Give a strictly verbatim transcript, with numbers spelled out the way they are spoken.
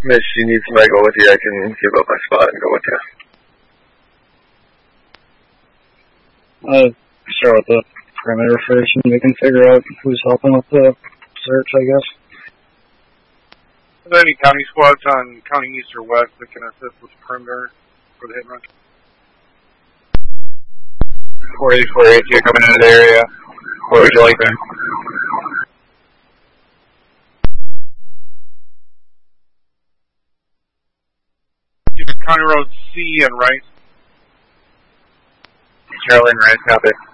If she needs somebody to go with you, I can give up my spot and go with you. Uh, start with the perimeter first, and we can figure out who's helping with the search, I guess. Are there any county squads on county east or west that can assist with the perimeter for the hit run? four eight four eight, you're coming into the area. Where would you like there? County Road C and right. Carolyn, right, copy.